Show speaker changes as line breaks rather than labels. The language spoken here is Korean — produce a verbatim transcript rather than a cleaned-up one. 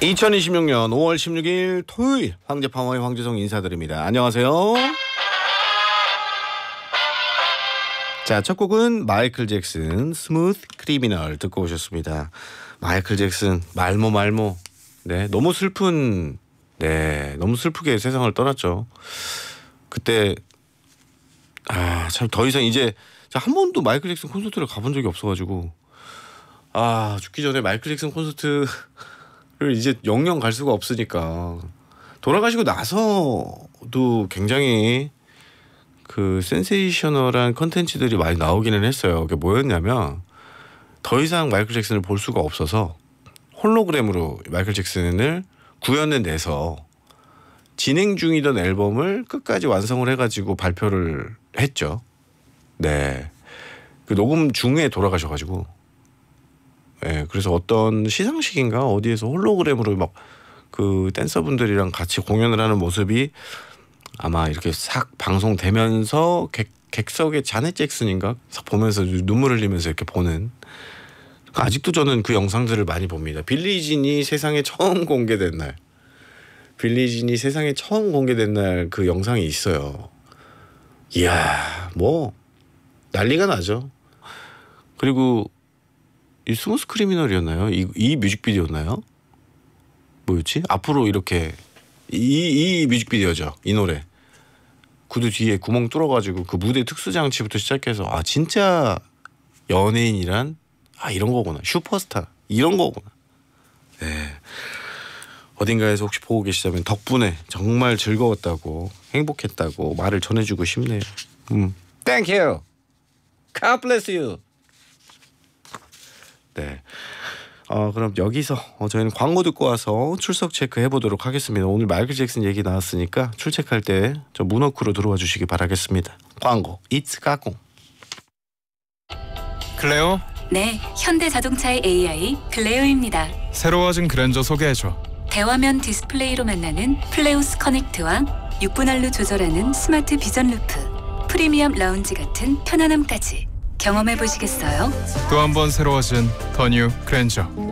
이천이십육 년 오월 십육일 토요일 황제파워의 황재성 인사드립니다. 안녕하세요. 자, 첫 곡은 마이클 잭슨 스무드 크리미널 듣고 오셨습니다. 마이클 잭슨 말모 말모. 네, 너무 슬픈 네, 너무 슬프게 세상을 떠났죠. 그때 아, 참 더 이상 이제 한 번도 마이클 잭슨 콘서트를 가본 적이 없어가지고 아, 죽기 전에 마이클 잭슨 콘서트 이제 영영 갈 수가 없으니까 돌아가시고 나서도 굉장히 그 센세이셔널한 컨텐츠들이 많이 나오기는 했어요. 그게 뭐였냐면 더 이상 마이클 잭슨을 볼 수가 없어서 홀로그램으로 마이클 잭슨을 구현해 내서 진행 중이던 앨범을 끝까지 완성을 해가지고 발표를 했죠. 네, 그 녹음 중에 돌아가셔가지고. 네, 그래서 어떤 시상식인가 어디에서 홀로그램으로 막 그 댄서분들이랑 같이 공연을 하는 모습이 아마 이렇게 싹 방송되면서 객, 객석에 자넷 잭슨인가 싹 보면서 눈물 흘리면서 이렇게 보는, 아직도 저는 그 영상들을 많이 봅니다. 빌리진이 세상에 처음 공개된 날, 빌리진이 세상에 처음 공개된 날 그 영상이 있어요. 이야, 뭐 난리가 나죠. 그리고 이 스무스 크리미널이었나요? 이, 이 뮤직비디오였나요? 뭐였지? 앞으로 이렇게 이, 이 뮤직비디오죠. 이 노래. 구두 뒤에 구멍 뚫어가지고 그 무대 특수장치부터 시작해서 아, 진짜 연예인이란 아, 이런 거구나. 슈퍼스타 이런 거구나. 네. 어딘가에서 혹시 보고 계시다면 덕분에 정말 즐거웠다고, 행복했다고 말을 전해주고 싶네요. 음. Thank you. God bless you. 네. 어, 그럼 여기서 어, 저희는 광고 듣고 와서 출석 체크 해보도록 하겠습니다. 오늘 마이클 잭슨 얘기 나왔으니까 출첵할 때 저 문워크로 들어와 주시기 바라겠습니다. 광고 이츠 가공.
클레오?
네, 현대자동차의 에이아이 클레오입니다.
새로워진 그랜저 소개해줘.
대화면 디스플레이로 만나는 플레우스 커넥트와 육 분할로 조절하는 스마트 비전 루프, 프리미엄 라운지 같은 편안함까지 경험해 보시겠어요?
또 한 번 새로워진 더 뉴 그랜저.